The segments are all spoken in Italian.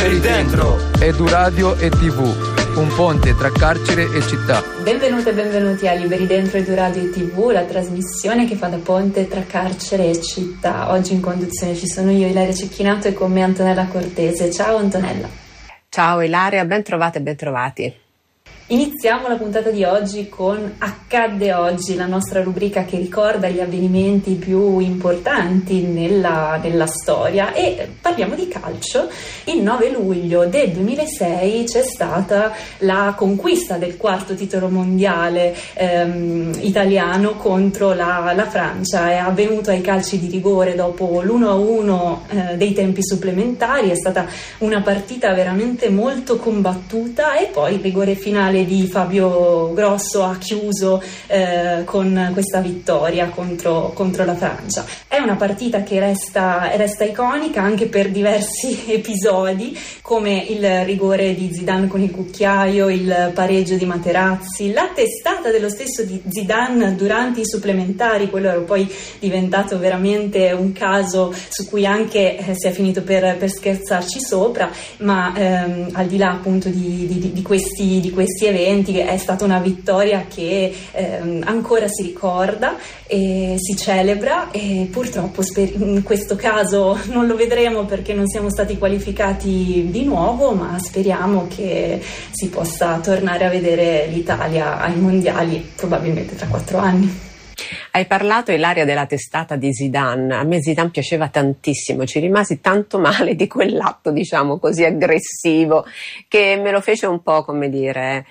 Liberi Dentro. Eduradio e TV, un ponte tra carcere e città. Benvenute e benvenuti a Liberi Dentro, Eduradio e TV, la trasmissione che fa da ponte tra carcere e città. Oggi in conduzione ci sono io, Ilaria Cecchinato, e con me Antonella Cortese. Ciao Antonella. Ciao Ilaria, ben trovate e ben trovati. Iniziamo la puntata di oggi con Accadde Oggi, la nostra rubrica che ricorda gli avvenimenti più importanti nella storia, e parliamo di calcio. Il 9 luglio del 2006 c'è stata la conquista del quarto titolo mondiale italiano contro la Francia. È avvenuto ai calci di rigore dopo l'1-1 dei tempi supplementari. È stata una partita veramente molto combattuta e poi il rigore finale di Fabio Grosso ha chiuso con questa vittoria contro la Francia. È una partita che resta iconica anche per diversi episodi, come il rigore di Zidane con il cucchiaio, il pareggio di Materazzi, la testata dello stesso di Zidane durante i supplementari. Quello era poi diventato veramente un caso su cui anche si è finito per scherzarci sopra, ma al di là appunto di questi eventi, è stata una vittoria che ancora si ricorda e si celebra, e purtroppo in questo caso non lo vedremo perché non siamo stati qualificati di nuovo, ma speriamo che si possa tornare a vedere l'Italia ai mondiali probabilmente tra 4 anni. Hai parlato, Ilaria, della testata di Zidane. A me Zidane piaceva tantissimo, ci rimasi tanto male di quell'atto, diciamo così, aggressivo, che me lo fece un po', come dire,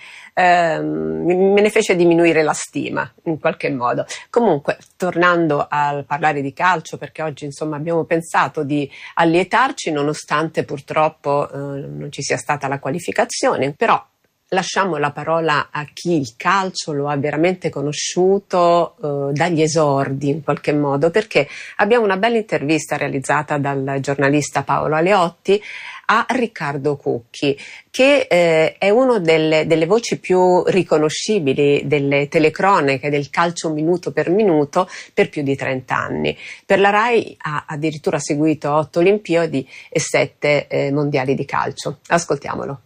me ne fece diminuire la stima in qualche modo. Comunque, tornando a parlare di calcio, perché oggi insomma abbiamo pensato di allietarci nonostante purtroppo non ci sia stata la qualificazione, però lasciamo la parola a chi il calcio lo ha veramente conosciuto dagli esordi in qualche modo, perché abbiamo una bella intervista realizzata dal giornalista Paolo Aleotti a Riccardo Cucchi, che è una delle voci più riconoscibili delle telecronache del calcio minuto per minuto per più di 30 anni. Per la RAI ha addirittura seguito 8 Olimpiadi e 7 mondiali di calcio. Ascoltiamolo.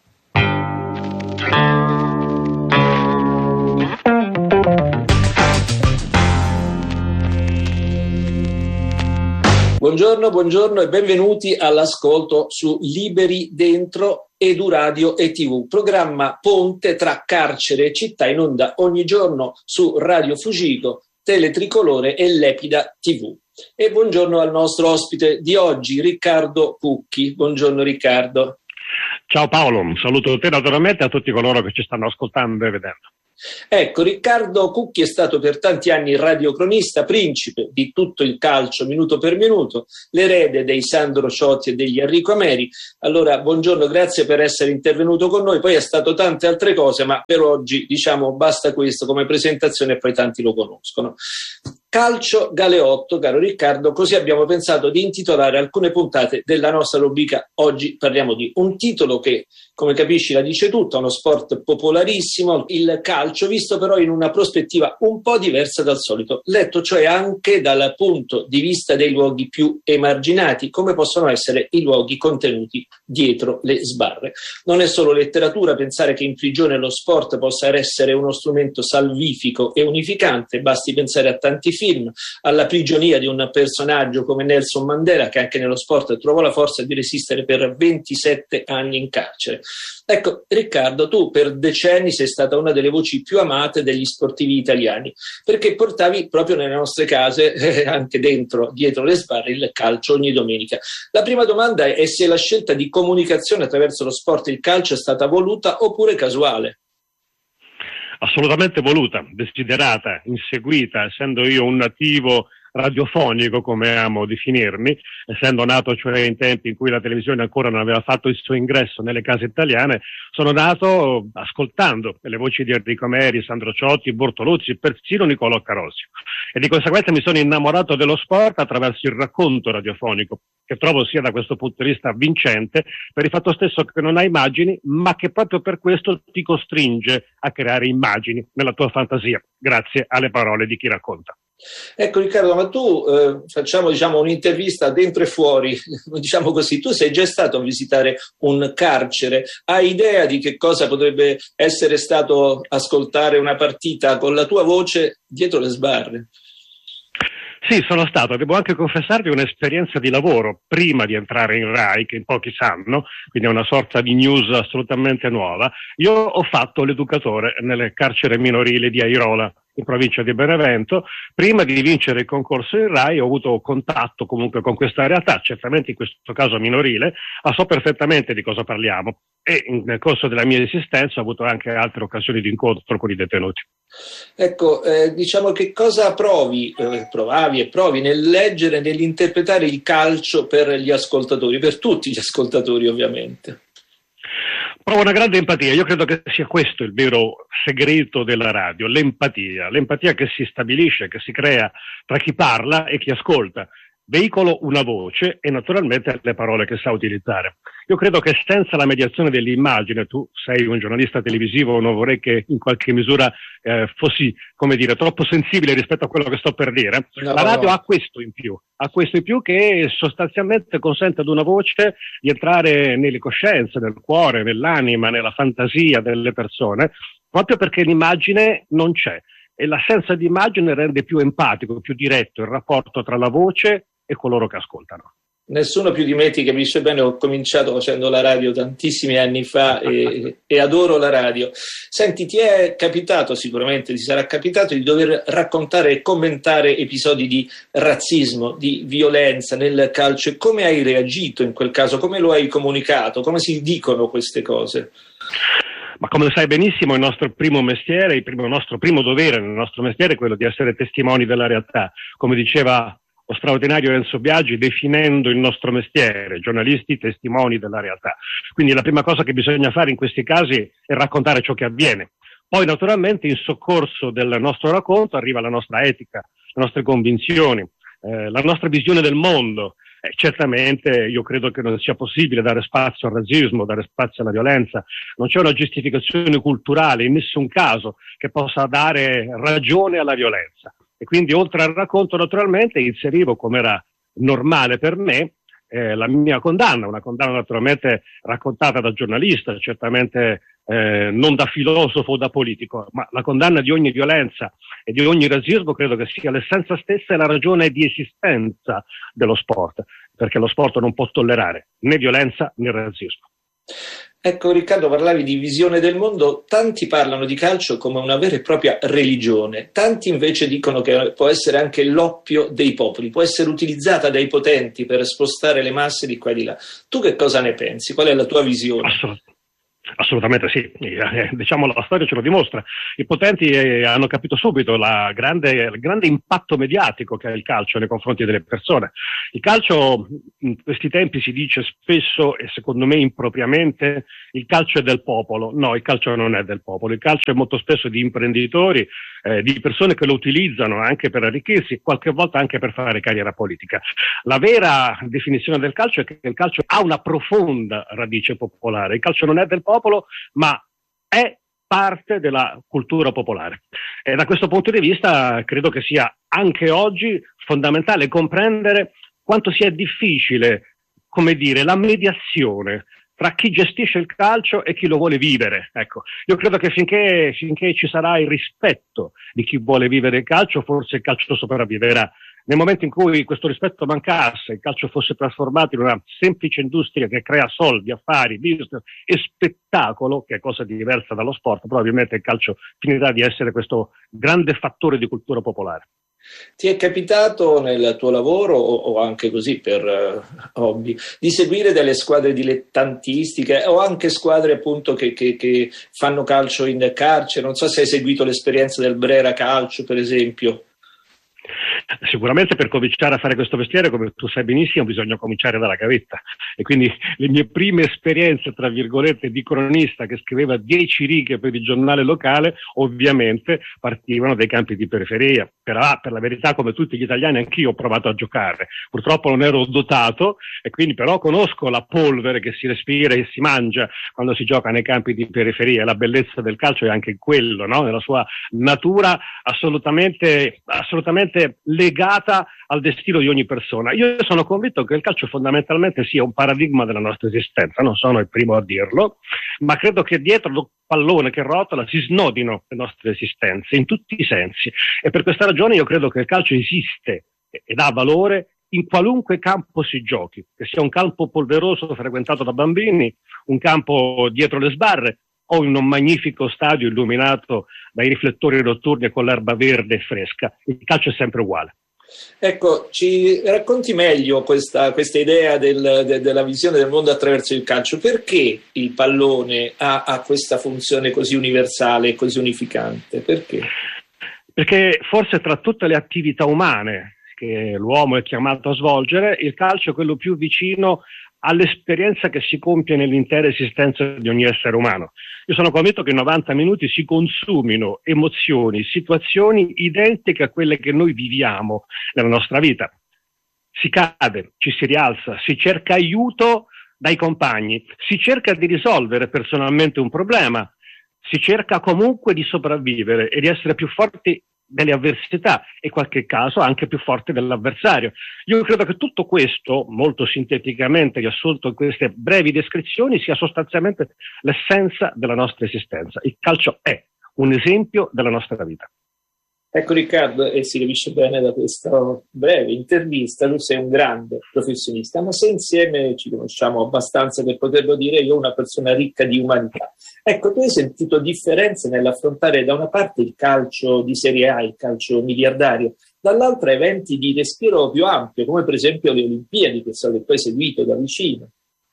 Buongiorno e benvenuti all'ascolto su Liberi Dentro, Eduradio e TV, programma ponte tra carcere e città, in onda ogni giorno su Radio Fugico, Teletricolore e Lepida TV. E buongiorno al nostro ospite di oggi, Riccardo Cucchi. Buongiorno Riccardo. Ciao Paolo, un saluto te naturalmente a tutti coloro che ci stanno ascoltando e vedendo. Ecco, Riccardo Cucchi è stato per tanti anni radiocronista, principe di tutto il calcio minuto per minuto, l'erede dei Sandro Ciotti e degli Enrico Ameri. Allora, buongiorno, grazie per essere intervenuto con noi. Poi è stato tante altre cose, ma per oggi diciamo basta questo come presentazione e poi tanti lo conoscono. Calcio Galeotto, caro Riccardo, così abbiamo pensato di intitolare alcune puntate della nostra rubrica. Oggi parliamo di un titolo che, come capisci, la dice tutta, uno sport popolarissimo, il calcio, visto però in una prospettiva un po' diversa dal solito, letto cioè anche dal punto di vista dei luoghi più emarginati, come possono essere i luoghi contenuti dietro le sbarre. Non è solo letteratura pensare che in prigione lo sport possa essere uno strumento salvifico e unificante, basti pensare a tanti film, alla prigionia di un personaggio come Nelson Mandela, che anche nello sport trovò la forza di resistere per 27 anni in carcere. Ecco, Riccardo, tu per decenni sei stata una delle voci più amate degli sportivi italiani, perché portavi proprio nelle nostre case, anche dietro le sbarre, il calcio ogni domenica. La prima domanda è se la scelta di comunicazione attraverso lo sport e il calcio è stata voluta oppure casuale. Assolutamente voluta, desiderata, inseguita, essendo io un nativo radiofonico, come amo definirmi, essendo nato cioè in tempi in cui la televisione ancora non aveva fatto il suo ingresso nelle case italiane. Sono nato ascoltando le voci di Enrico Ameri, Sandro Ciotti, Bortoluzzi, persino Nicolò Carosio, e di conseguenza mi sono innamorato dello sport attraverso il racconto radiofonico, che trovo sia da questo punto di vista vincente, per il fatto stesso che non ha immagini, ma che proprio per questo ti costringe a creare immagini nella tua fantasia, grazie alle parole di chi racconta. Ecco Riccardo, ma tu facciamo un'intervista dentro e fuori, diciamo così, tu sei già stato a visitare un carcere, hai idea di che cosa potrebbe essere stato ascoltare una partita con la tua voce dietro le sbarre? Sì, sono stato, devo anche confessarvi, un'esperienza di lavoro prima di entrare in Rai, che in pochi sanno, quindi è una sorta di news assolutamente nuova. Io ho fatto l'educatore nel carcere minorile di Airola, in provincia di Benevento. Prima di vincere il concorso in Rai ho avuto contatto comunque con questa realtà, certamente in questo caso minorile, ma so perfettamente di cosa parliamo e nel corso della mia esistenza ho avuto anche altre occasioni di incontro con i detenuti. Ecco, che cosa provavi e provi nel leggere, nell'interpretare il calcio per gli ascoltatori, per tutti gli ascoltatori ovviamente? Provo una grande empatia, io credo che sia questo il vero segreto della radio, l'empatia che si stabilisce, che si crea tra chi parla e chi ascolta. Veicolo una voce e naturalmente le parole che sa utilizzare. Io credo che senza la mediazione dell'immagine, tu sei un giornalista televisivo, non vorrei che in qualche misura fossi, troppo sensibile rispetto a quello che sto per dire. No, la radio ha questo in più che sostanzialmente consente ad una voce di entrare nelle coscienze, nel cuore, nell'anima, nella fantasia delle persone, proprio perché l'immagine non c'è. E l'assenza di immagine rende più empatico, più diretto il rapporto tra la voce e coloro che ascoltano. Nessuno più di me ti capisce bene, ho cominciato facendo la radio tantissimi anni fa e adoro la radio. Senti, ti è capitato, sicuramente ti sarà capitato, di dover raccontare e commentare episodi di razzismo, di violenza nel calcio, e come hai reagito in quel caso? Come lo hai comunicato? Come si dicono queste cose? Ma come lo sai benissimo, il nostro primo mestiere, il nostro primo dovere nel nostro mestiere è quello di essere testimoni della realtà. Come diceva lo straordinario Enzo Biagi, definendo il nostro mestiere, giornalisti, testimoni della realtà. Quindi la prima cosa che bisogna fare in questi casi è raccontare ciò che avviene. Poi naturalmente in soccorso del nostro racconto arriva la nostra etica, le nostre convinzioni, la nostra visione del mondo. Certamente io credo che non sia possibile dare spazio al razzismo, dare spazio alla violenza. Non c'è una giustificazione culturale in nessun caso che possa dare ragione alla violenza. E quindi oltre al racconto naturalmente inserivo, come era normale per me, la mia condanna, una condanna naturalmente raccontata da giornalista, certamente non da filosofo o da politico, ma la condanna di ogni violenza e di ogni razzismo credo che sia l'essenza stessa e la ragione di esistenza dello sport, perché lo sport non può tollerare né violenza né razzismo. Ecco Riccardo, parlavi di visione del mondo, tanti parlano di calcio come una vera e propria religione, tanti invece dicono che può essere anche l'oppio dei popoli, può essere utilizzata dai potenti per spostare le masse di qua e di là. Tu che cosa ne pensi? Qual è la tua visione? Assolutamente sì, la storia ce lo dimostra. I potenti hanno capito subito il grande impatto mediatico che ha il calcio nei confronti delle persone. Il calcio in questi tempi si dice spesso e secondo me impropriamente il calcio è del popolo. No, il calcio non è del popolo, il calcio è molto spesso di imprenditori, di persone che lo utilizzano anche per arricchirsi, qualche volta anche per fare carriera politica. La vera definizione del calcio è che il calcio ha una profonda radice popolare. Il calcio non è del popolo, ma è parte della cultura popolare. E da questo punto di vista credo che sia anche oggi fondamentale comprendere quanto sia difficile, la mediazione tra chi gestisce il calcio e chi lo vuole vivere. Ecco, io credo che finché ci sarà il rispetto di chi vuole vivere il calcio, forse il calcio sopravviverà. Nel momento in cui questo rispetto mancasse, il calcio fosse trasformato in una semplice industria che crea soldi, affari, business e spettacolo, che è cosa diversa dallo sport, probabilmente il calcio finirà di essere questo grande fattore di cultura popolare. Ti è capitato nel tuo lavoro o anche così per hobby di seguire delle squadre dilettantistiche o anche squadre appunto che fanno calcio in carcere? Non so se hai seguito l'esperienza del Brera Calcio per esempio. Sicuramente per cominciare a fare questo mestiere, come tu sai benissimo, bisogna cominciare dalla gavetta, e quindi le mie prime esperienze, tra virgolette, di cronista che scriveva 10 righe per il giornale locale, ovviamente partivano dai campi di periferia. Per la verità, come tutti gli italiani, anch'io ho provato a giocare, purtroppo non ero dotato, e quindi però conosco la polvere che si respira e si mangia quando si gioca nei campi di periferia. La bellezza del calcio è anche quello, no? Nella sua natura assolutamente legata al destino di ogni persona. Io sono convinto che il calcio fondamentalmente sia un paradigma della nostra esistenza, non sono il primo a dirlo, ma credo che dietro il pallone che rotola si snodino le nostre esistenze in tutti i sensi, e per questa ragione io credo che il calcio esiste ed ha valore in qualunque campo si giochi, che sia un campo polveroso frequentato da bambini, un campo dietro le sbarre, o in un magnifico stadio illuminato dai riflettori notturni e con l'erba verde e fresca. Il calcio è sempre uguale. Ecco, ci racconti meglio questa idea della visione del mondo attraverso il calcio. Perché il pallone ha questa funzione così universale e così unificante? Perché? Perché forse tra tutte le attività umane che l'uomo è chiamato a svolgere, il calcio è quello più vicino all'esperienza che si compie nell'intera esistenza di ogni essere umano. Io sono convinto che in 90 minuti si consumino emozioni, situazioni identiche a quelle che noi viviamo nella nostra vita. Si cade, ci si rialza, si cerca aiuto dai compagni, si cerca di risolvere personalmente un problema, si cerca comunque di sopravvivere e di essere più forti delle avversità, e in qualche caso anche più forte dell'avversario. Io credo che tutto questo, molto sinteticamente riassunto in queste brevi descrizioni, sia sostanzialmente l'essenza della nostra esistenza. Il calcio è un esempio della nostra vita. Ecco Riccardo, e si capisce bene da questa breve intervista, tu sei un grande professionista, ma se insieme ci conosciamo abbastanza per poterlo dire, io una persona ricca di umanità. Ecco, tu hai sentito differenze nell'affrontare da una parte il calcio di Serie A, il calcio miliardario, dall'altra eventi di respiro più ampio, come per esempio le Olimpiadi, che so che poi hai seguito da vicino.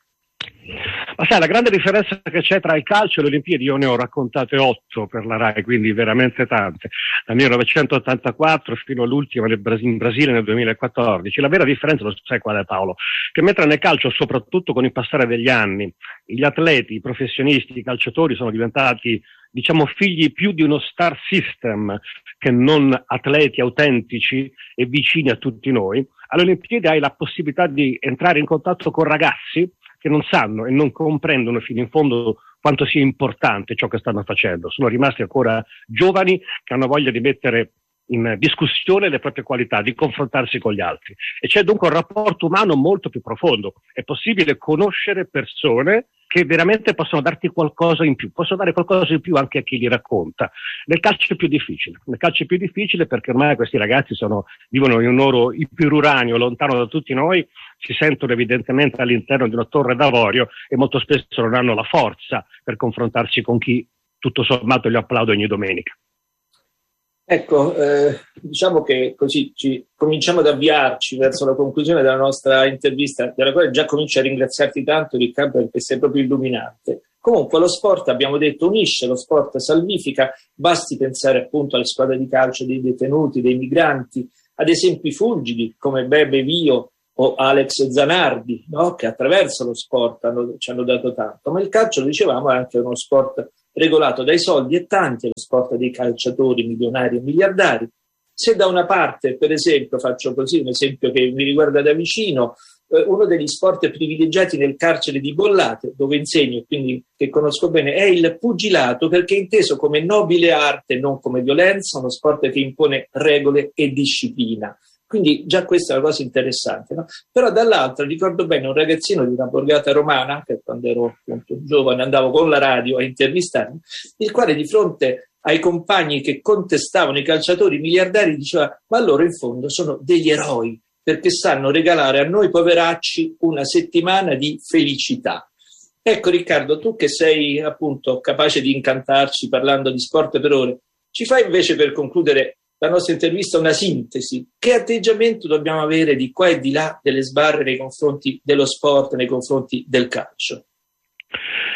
Ma sai, la grande differenza che c'è tra il calcio e le Olimpiadi, io ne ho raccontate 8 per la RAI, quindi veramente tante, dal 1984 fino all'ultima in Brasile nel 2014. La vera differenza, lo sai qual è, Paolo? Che mentre nel calcio, soprattutto con il passare degli anni, gli atleti, i professionisti, i calciatori sono diventati, diciamo, figli più di uno star system che non atleti autentici e vicini a tutti noi, alle Olimpiadi hai la possibilità di entrare in contatto con ragazzi che non sanno e non comprendono fino in fondo quanto sia importante ciò che stanno facendo. Sono rimasti ancora giovani che hanno voglia di mettere in discussione le proprie qualità, di confrontarsi con gli altri. E c'è dunque un rapporto umano molto più profondo. È possibile conoscere persone che veramente possono darti qualcosa in più, possono dare qualcosa in più anche a chi li racconta. Nel calcio è più difficile. Nel calcio è più difficile perché ormai questi ragazzi vivono in un loro iperuranio, lontano da tutti noi, si sentono evidentemente all'interno di una torre d'avorio e molto spesso non hanno la forza per confrontarsi con chi tutto sommato gli applaude ogni domenica. Ecco, diciamo che così cominciamo ad avviarci verso la conclusione della nostra intervista, della quale già comincio a ringraziarti tanto, Riccardo, perché sei proprio illuminante. Comunque lo sport, abbiamo detto, unisce, lo sport salvifica, basti pensare appunto alle squadre di calcio dei detenuti, dei migranti, ad esempi fulgidi come Bebe Vio o Alex Zanardi, no? Che attraverso lo sport ci hanno dato tanto. Ma il calcio, lo dicevamo, è anche uno sport regolato dai soldi, e tanti è lo sport dei calciatori milionari e miliardari. Se da una parte, per esempio, faccio così un esempio che mi riguarda da vicino, uno degli sport privilegiati nel carcere di Bollate, dove insegno e quindi che conosco bene, è il pugilato, perché è inteso come nobile arte, non come violenza, uno sport che impone regole e disciplina. Quindi già questa è una cosa interessante, no? Però dall'altra ricordo bene un ragazzino di una borgata romana, che quando ero appunto giovane andavo con la radio a intervistarmi, il quale di fronte ai compagni che contestavano i calciatori miliardari diceva: ma loro in fondo sono degli eroi, perché sanno regalare a noi poveracci una settimana di felicità. Ecco Riccardo, tu che sei appunto capace di incantarci parlando di sport per ore, ci fai invece per concludere la nostra intervista una sintesi. Che atteggiamento dobbiamo avere di qua e di là delle sbarre nei confronti dello sport, nei confronti del calcio?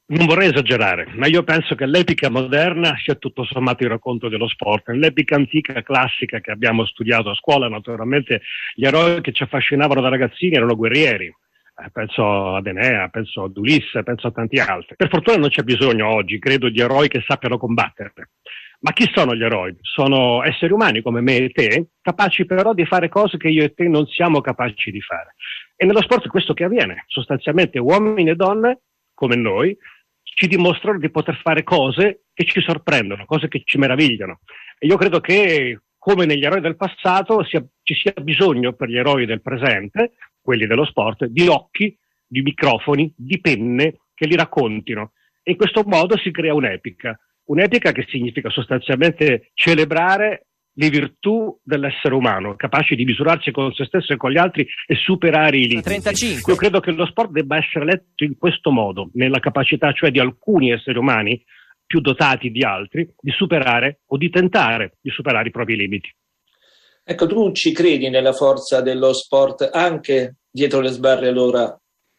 Non vorrei esagerare, ma io penso che l'epica moderna sia tutto sommato il racconto dello sport. Nell'epica antica, classica, che abbiamo studiato a scuola, naturalmente gli eroi che ci affascinavano da ragazzini erano guerrieri. Penso ad Enea, penso ad Ulisse, penso a tanti altri. Per fortuna non c'è bisogno oggi, credo, di eroi che sappiano combattere. Ma chi sono gli eroi? Sono esseri umani come me e te, capaci però di fare cose che io e te non siamo capaci di fare. E nello sport è questo che avviene. Sostanzialmente uomini e donne, come noi, ci dimostrano di poter fare cose che ci sorprendono, cose che ci meravigliano. E io credo che, come negli eroi del passato, ci sia bisogno per gli eroi del presente, quelli dello sport, di occhi, di microfoni, di penne che li raccontino. E in questo modo si crea un'epica che significa sostanzialmente celebrare le virtù dell'essere umano, capaci di misurarsi con se stesso e con gli altri e superare i limiti. 35. Io credo che lo sport debba essere letto in questo modo, nella capacità cioè di alcuni esseri umani, più dotati di altri, di superare o di tentare di superare i propri limiti. Ecco, tu ci credi nella forza dello sport anche dietro le sbarre allora,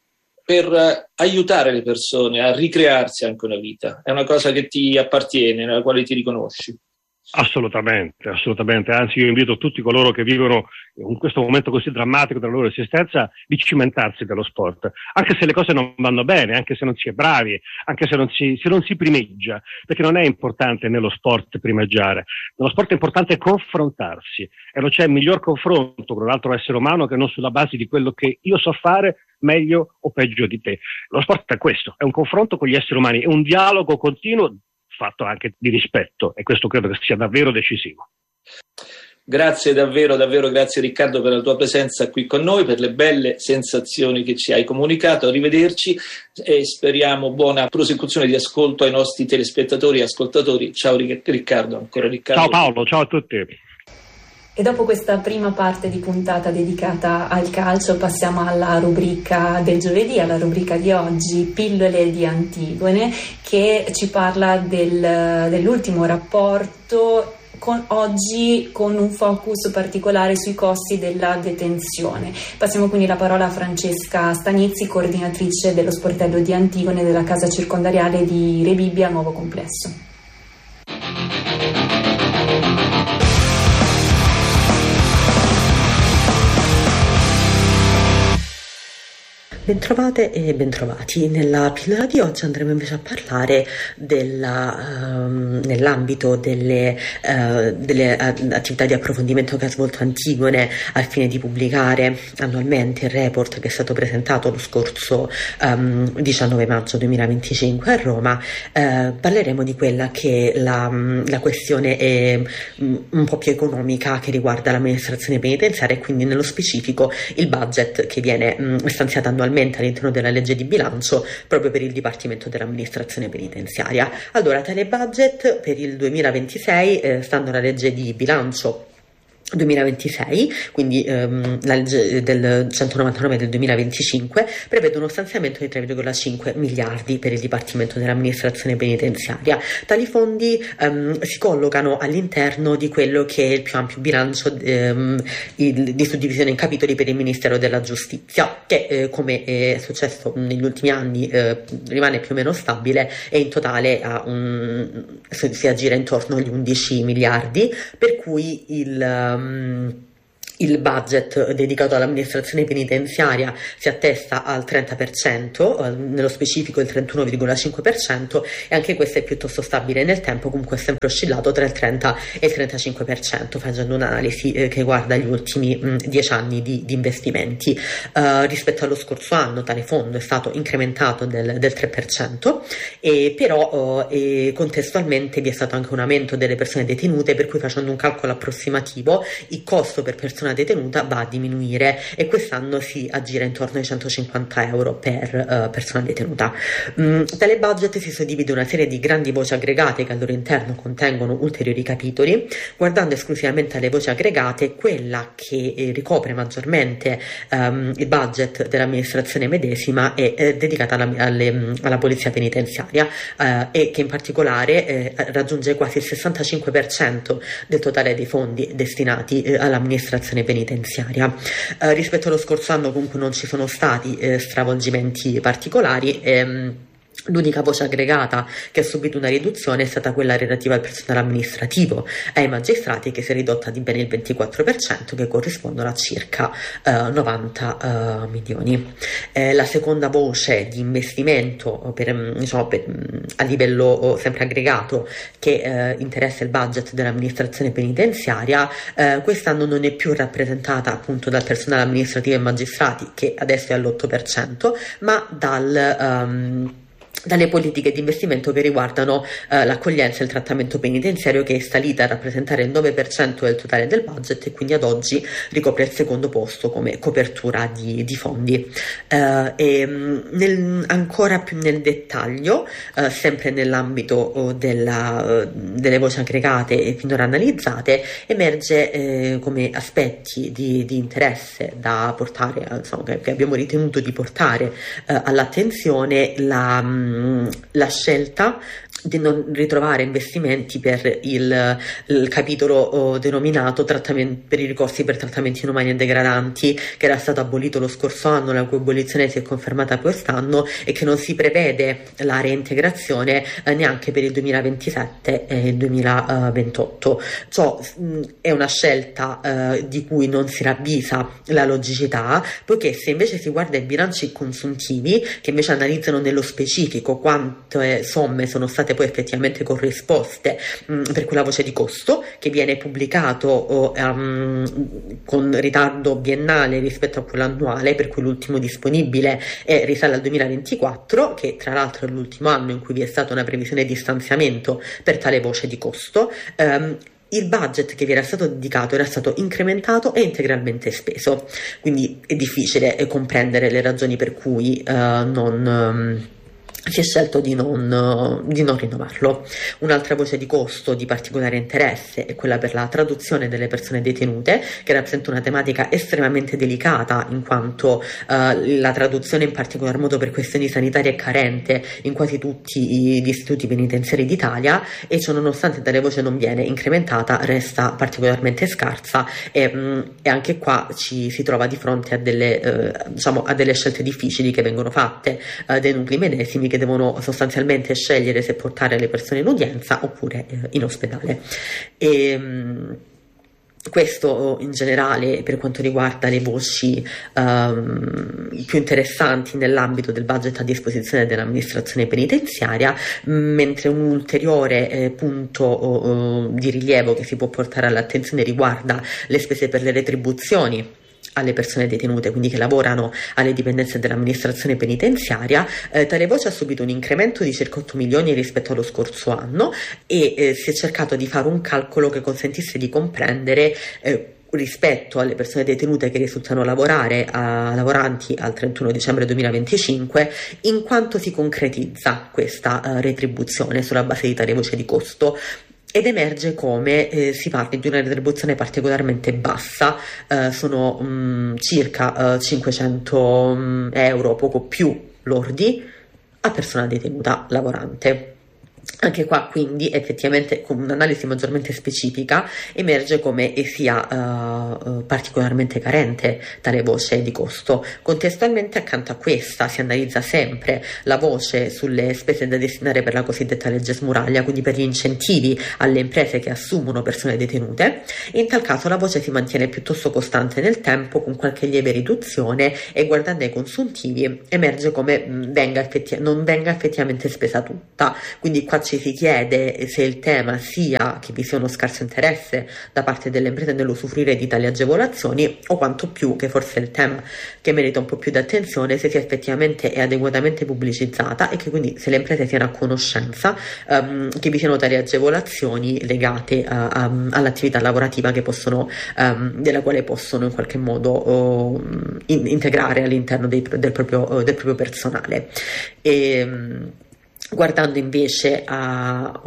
per aiutare le persone a ricrearsi anche una vita? È una cosa che ti appartiene, nella quale ti riconosci? Assolutamente, anzi io invito tutti coloro che vivono in questo momento così drammatico della loro esistenza di cimentarsi dello sport, anche se le cose non vanno bene, anche se non si è bravi, anche se non si primeggia, perché non è importante nello sport primeggiare, nello sport è importante confrontarsi e non c'è miglior confronto con un altro essere umano che non sulla base di quello che io so fare meglio o peggio di te. Lo sport è questo, è un confronto con gli esseri umani, è un dialogo continuo fatto anche di rispetto e questo credo che sia davvero decisivo. Grazie davvero grazie Riccardo per la tua presenza qui con noi, per le belle sensazioni che ci hai comunicato. Arrivederci e speriamo buona prosecuzione di ascolto ai nostri telespettatori e ascoltatori. Ciao Riccardo, ancora Riccardo. Ciao Paolo, ciao a tutti. E dopo questa prima parte di puntata dedicata al calcio passiamo alla rubrica del giovedì, alla rubrica di oggi, Pillole di Antigone, che ci parla dell'ultimo rapporto oggi con un focus particolare sui costi della detenzione. Passiamo quindi la parola a Francesca Stanizzi, coordinatrice dello sportello di Antigone della casa circondariale di Rebibbia Nuovo Complesso. Bentrovate e bentrovati. Nella pillola di oggi andremo invece a parlare nell'ambito delle attività di approfondimento che ha svolto Antigone al fine di pubblicare annualmente il report che è stato presentato lo scorso 19 maggio 2025 a Roma. Parleremo di quella che la questione è un po' più economica che riguarda l'amministrazione penitenziaria e quindi nello specifico il budget che viene stanziato annualmente all'interno della legge di bilancio proprio per il Dipartimento dell'Amministrazione Penitenziaria. Allora, tale budget per il 2026, stando alla legge di bilancio 2026, quindi la legge del 199 del 2025 prevede uno stanziamento di 3,5 miliardi per il Dipartimento dell'Amministrazione Penitenziaria. Tali fondi si collocano all'interno di quello che è il più ampio bilancio di suddivisione in capitoli per il Ministero della Giustizia, che come è successo negli ultimi anni rimane più o meno stabile e in totale si aggira intorno agli 11 miliardi, per cui il budget dedicato all'amministrazione penitenziaria si attesta al 30%, nello specifico il 31,5%, e anche questo è piuttosto stabile nel tempo, comunque è sempre oscillato tra il 30 e il 35%, facendo un'analisi che guarda gli ultimi 10 anni di investimenti. Rispetto allo scorso anno tale fondo è stato incrementato del 3%, e però contestualmente vi è stato anche un aumento delle persone detenute, per cui facendo un calcolo approssimativo il costo per persona detenuta va a diminuire e quest'anno si aggira intorno ai 150 euro per persona detenuta. Tale budget si suddivide in una serie di grandi voci aggregate che al loro interno contengono ulteriori capitoli. Guardando esclusivamente alle voci aggregate, quella che ricopre maggiormente il budget dell'amministrazione medesima è dedicata alla polizia penitenziaria e che in particolare raggiunge quasi il 65% del totale dei fondi destinati all'amministrazione penitenziaria. Rispetto allo scorso anno comunque non ci sono stati stravolgimenti particolari. L'unica voce aggregata che ha subito una riduzione è stata quella relativa al personale amministrativo, ai magistrati, che si è ridotta di ben il 24%, che corrispondono a circa 90 milioni. La seconda voce di investimento a livello sempre aggregato che interessa il budget dell'amministrazione penitenziaria, quest'anno non è più rappresentata appunto dal personale amministrativo e magistrati, che adesso è all'8%, ma dalle politiche di investimento che riguardano l'accoglienza e il trattamento penitenziario, che è salita a rappresentare il 9% del totale del budget e quindi ad oggi ricopre il secondo posto come copertura di fondi. Ancora più nel dettaglio, sempre nell'ambito delle voci aggregate e finora analizzate, emerge come aspetti di interesse da portare, che abbiamo ritenuto di portare all'attenzione la scelta di non ritrovare investimenti per il capitolo denominato per i ricorsi per trattamenti inumani e degradanti, che era stato abolito lo scorso anno, la cui abolizione si è confermata quest'anno, e che non si prevede la reintegrazione neanche per il 2027 e il 2028. Ciò è una scelta di cui non si ravvisa la logicità, poiché se invece si guarda i bilanci consuntivi, che invece analizzano nello specifico quante somme sono state poi effettivamente corrisposte per quella voce di costo, che viene pubblicato con ritardo biennale rispetto a quello annuale, per cui l'ultimo disponibile risale al 2024, che tra l'altro è l'ultimo anno in cui vi è stata una previsione di stanziamento per tale voce di costo. Il budget che vi era stato dedicato era stato incrementato e integralmente speso, quindi è difficile comprendere le ragioni per cui si è scelto di non rinnovarlo. Un'altra voce di costo di particolare interesse è quella per la traduzione delle persone detenute, che rappresenta una tematica estremamente delicata, in quanto la traduzione, in particolar modo per questioni sanitarie, è carente in quasi tutti gli istituti penitenziari d'Italia, e ciò nonostante tale voce non viene incrementata, resta particolarmente scarsa, e anche qua si trova di fronte a delle scelte difficili che vengono fatte dai nuclei medesimi, che devono sostanzialmente scegliere se portare le persone in udienza oppure in ospedale. Questo in generale per quanto riguarda le voci più interessanti nell'ambito del budget a disposizione dell'amministrazione penitenziaria, mentre un ulteriore punto di rilievo che si può portare all'attenzione riguarda le spese per le retribuzioni alle persone detenute, quindi che lavorano alle dipendenze dell'amministrazione penitenziaria. Tale voce ha subito un incremento di circa 8 milioni rispetto allo scorso anno, e si è cercato di fare un calcolo che consentisse di comprendere rispetto alle persone detenute che risultano lavoranti al 31 dicembre 2025, in quanto si concretizza questa retribuzione sulla base di tale voce di costo. Ed emerge come si parli di una retribuzione particolarmente bassa, sono circa 500 euro, poco più lordi, a persona detenuta lavorante. Anche qua quindi effettivamente con un'analisi maggiormente specifica emerge come sia particolarmente carente tale voce di costo. Contestualmente accanto a questa si analizza sempre la voce sulle spese da destinare per la cosiddetta legge Smuraglia, quindi per gli incentivi alle imprese che assumono persone detenute. In tal caso la voce si mantiene piuttosto costante nel tempo, con qualche lieve riduzione, e guardando ai consuntivi emerge come non venga effettivamente spesa tutta. Quindi qua ci si chiede se il tema sia che vi sia uno scarso interesse da parte delle imprese nell'usufruire di tali agevolazioni, o quanto più che forse il tema che merita un po' più di attenzione se sia effettivamente e adeguatamente pubblicizzata, e che quindi se le imprese siano a conoscenza che vi siano tali agevolazioni legate all'attività lavorativa della quale possono in qualche modo integrare all'interno del proprio personale. Guardando invece a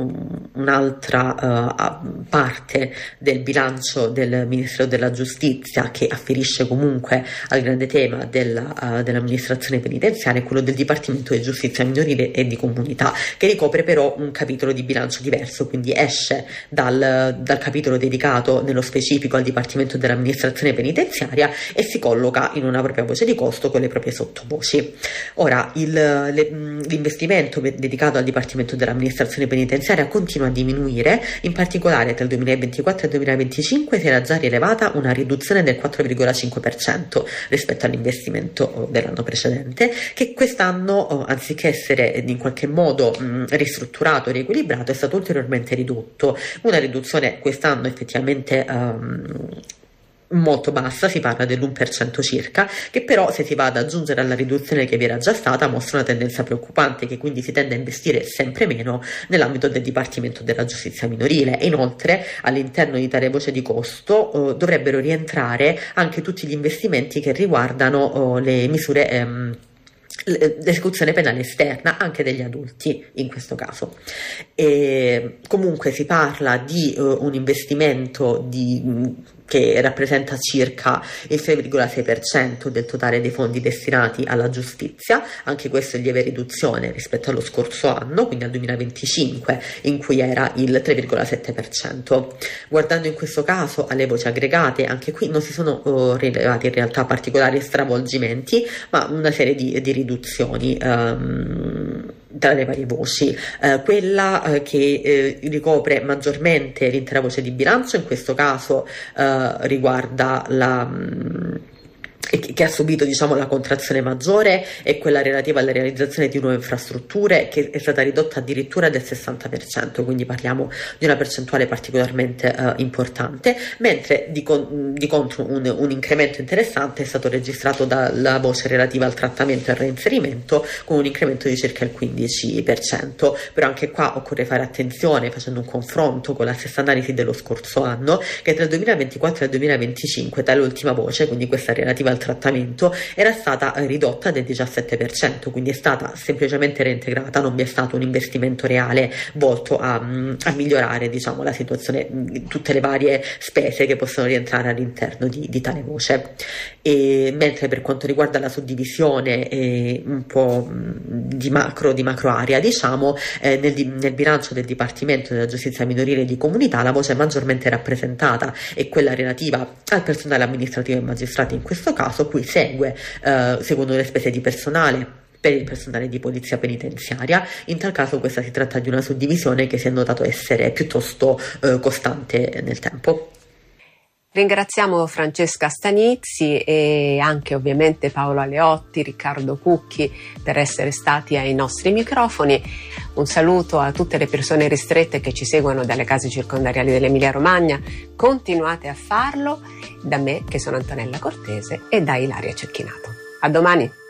un'altra parte del bilancio del Ministero della Giustizia, che afferisce comunque al grande tema dell'amministrazione penitenziaria, quello del Dipartimento di Giustizia Minorile e di Comunità, che ricopre però un capitolo di bilancio diverso, quindi esce dal capitolo dedicato nello specifico al Dipartimento dell'amministrazione penitenziaria e si colloca in una propria voce di costo con le proprie sottovoci. Ora, l'investimento dedicato al Dipartimento dell'amministrazione penitenziaria continua a diminuire, in particolare tra il 2024 e il 2025 si era già rilevata una riduzione del 4,5% rispetto all'investimento dell'anno precedente, che quest'anno, anziché essere in qualche modo ristrutturato e riequilibrato, è stato ulteriormente ridotto. Una riduzione quest'anno effettivamente molto bassa, si parla dell'1% circa, che però, se si va ad aggiungere alla riduzione che vi era già stata, mostra una tendenza preoccupante, che quindi si tende a investire sempre meno nell'ambito del Dipartimento della Giustizia Minorile. E inoltre, all'interno di tale voce di costo dovrebbero rientrare anche tutti gli investimenti che riguardano le misure l'esecuzione penale esterna anche degli adulti in questo caso. E comunque si parla di un investimento che rappresenta circa il 6,6% del totale dei fondi destinati alla giustizia, anche questo in lieve riduzione rispetto allo scorso anno, quindi al 2025, in cui era il 3,7%. Guardando in questo caso alle voci aggregate, anche qui non si sono rilevati in realtà particolari stravolgimenti, ma una serie di riduzioni tra le varie voci. Quella che ricopre maggiormente l'intera voce di bilancio in questo caso riguarda che ha subito, diciamo, la contrazione maggiore, è quella relativa alla realizzazione di nuove infrastrutture, che è stata ridotta addirittura del 60%, quindi parliamo di una percentuale particolarmente importante, mentre di contro un incremento interessante è stato registrato dalla voce relativa al trattamento e al reinserimento, con un incremento di circa il 15%. Però anche qua occorre fare attenzione, facendo un confronto con la stessa analisi dello scorso anno, che tra il 2024 e il 2025 tale ultima voce, quindi questa relativa al trattamento, era stata ridotta del 17%, quindi è stata semplicemente reintegrata, non vi è stato un investimento reale volto a migliorare, diciamo, la situazione, tutte le varie spese che possono rientrare all'interno di tale voce. E mentre per quanto riguarda la suddivisione un po' di macro area, diciamo, nel bilancio del Dipartimento della Giustizia Minorile e di Comunità, la voce maggiormente rappresentata è quella relativa al personale amministrativo e magistrati in questo caso, cui seguono le spese di personale per il personale di polizia penitenziaria. In tal caso questa si tratta di una suddivisione che si è notato essere piuttosto costante nel tempo. Ringraziamo Francesca Stanizzi e anche ovviamente Paolo Aleotti, Riccardo Cucchi per essere stati ai nostri microfoni. Un saluto a tutte le persone ristrette che ci seguono dalle case circondariali dell'Emilia Romagna. Continuate a farlo, da me che sono Antonella Cortese e da Ilaria Cecchinato. A domani!